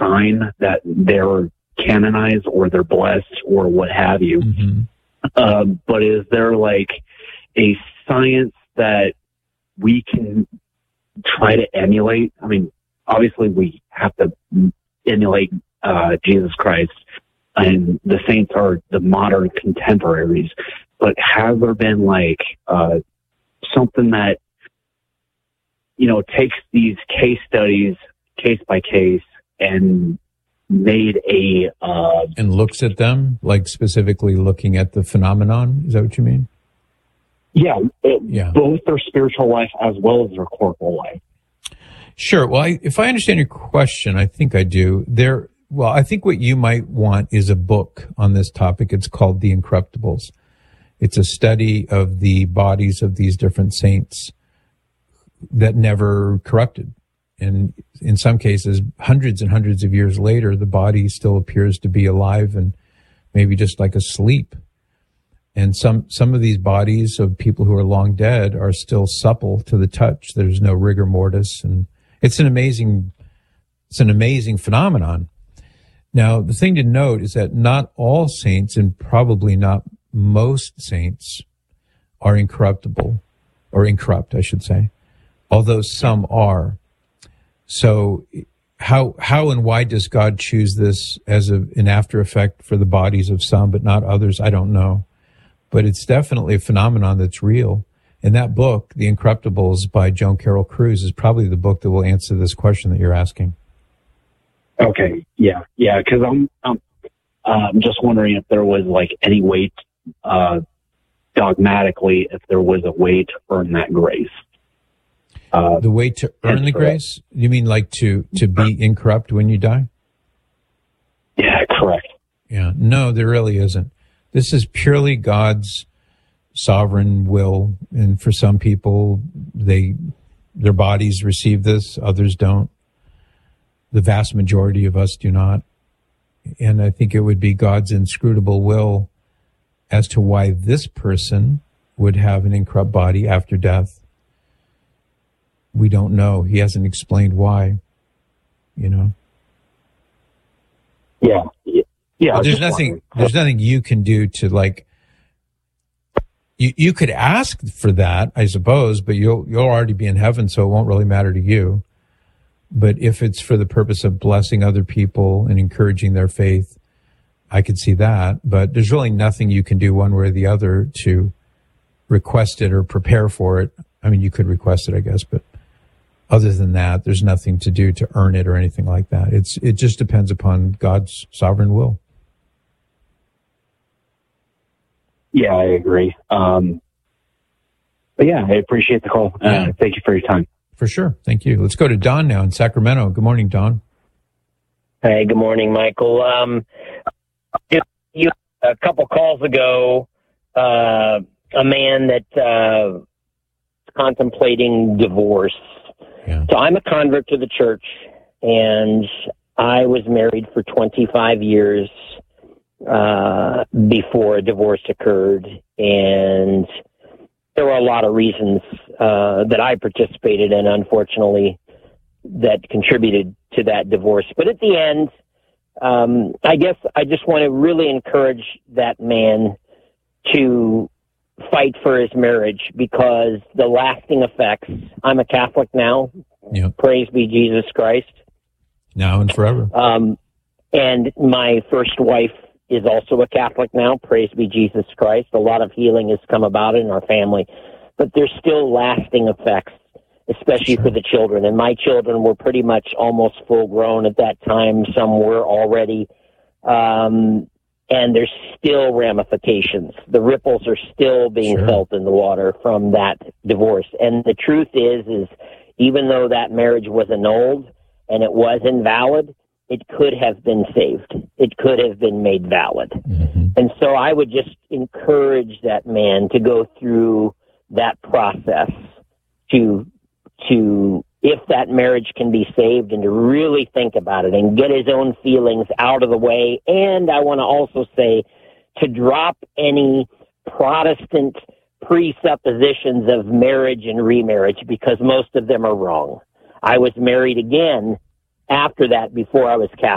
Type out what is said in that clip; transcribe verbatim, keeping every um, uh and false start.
sign that they're canonized or they're blessed or what have you. Mm-hmm. Uh, but is there like a science that we can try to emulate? I mean, obviously we have to emulate uh, Jesus Christ, and the saints are the modern contemporaries. But has there been like uh, something that, you know, takes these case studies case by case and made a uh, and looks at them, like specifically looking at the phenomenon? Is that what you mean? Yeah, it, yeah. Both their spiritual life as well as their corporal life. Sure. Well, I, if I understand your question, I think I do. There. Well, I think what you might want is a book on this topic. It's called The Incorruptibles. It's a study of the bodies of these different saints that never corrupted. And in some cases, hundreds and hundreds of years later, the body still appears to be alive and maybe just like asleep. And some, some of these bodies of people who are long dead are still supple to the touch. There's no rigor mortis. And it's an amazing, it's an amazing phenomenon. Now, the thing to note is that not all saints, and probably not most saints, are incorruptible, or incorrupt, I should say, although some are. So how how and why does God choose this as a, an after effect for the bodies of some but not others? I don't know. But it's definitely a phenomenon that's real. And that book, The Incorruptibles by Joan Carroll Cruz, is probably the book that will answer this question that you're asking. Okay, yeah, yeah, because I'm, I'm, uh, I'm just wondering if there was like any way, uh, dogmatically, if there was a way to earn that grace. Uh, the way to earn the grace? You mean like to, to be incorrupt when you die? Yeah, correct. Yeah, no, there really isn't. This is purely God's sovereign will, and for some people, they their bodies receive this, others don't. The vast majority of us do not. And I think it would be God's inscrutable will as to why this person would have an incorrupt body after death. We don't know. He hasn't explained why, you know. Yeah. Yeah. There's nothing, wondering. there's nothing you can do to like, you, you could ask for that, I suppose, but you'll, you'll already be in heaven, so it won't really matter to you. But if it's for the purpose of blessing other people and encouraging their faith, I could see that. But there's really nothing you can do one way or the other to request it or prepare for it. I mean, you could request it, I guess, but other than that, there's nothing to do to earn it or anything like that. It's it just depends upon God's sovereign will. Yeah, I agree. Um, but yeah, I appreciate the call. Uh, yeah. Thank you for your time. For sure. Thank you. Let's go to Don now in Sacramento. Good morning, Don. Hey, good morning, Michael. Um, you, a couple calls ago, uh, a man that uh, contemplating divorce. Yeah. So I'm a convert to the church, and I was married for twenty-five years uh, before a divorce occurred, and there were a lot of reasons uh, that I participated in, unfortunately, that contributed to that divorce. But at the end, um, I guess I just want to really encourage that man to fight for his marriage, because the lasting effects, I'm a Catholic now, yep. Praise be Jesus Christ. Now and forever. Um, and my first wife is also a Catholic now, praise be Jesus Christ. A lot of healing has come about in our family, but there's still lasting effects, especially sure. for the children. And my children were pretty much almost full grown at that time. Some were already, um, and there's still ramifications. The ripples are still being sure. felt in the water from that divorce. And the truth is, is even though that marriage was annulled and it was invalid, it could have been saved. It could have been made valid. Mm-hmm. And so I would just encourage that man to go through that process to, to, if that marriage can be saved, and to really think about it and get his own feelings out of the way. And I want to also say to drop any Protestant presuppositions of marriage and remarriage, because most of them are wrong. I was married again after that, before I was Catholic.